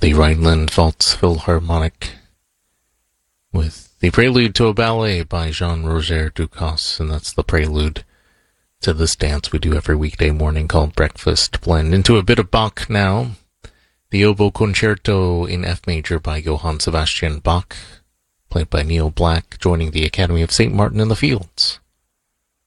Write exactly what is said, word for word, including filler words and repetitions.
the Rhineland-Pfalz Philharmonic with the Prelude to a Ballet by Jean-Roger Ducasse, and that's the prelude to this dance we do every weekday morning called Breakfast Blend. Into a bit of Bach now. The Oboe Concerto in F major by Johann Sebastian Bach, played by Neil Black, joining the Academy of Saint Martin in the Fields.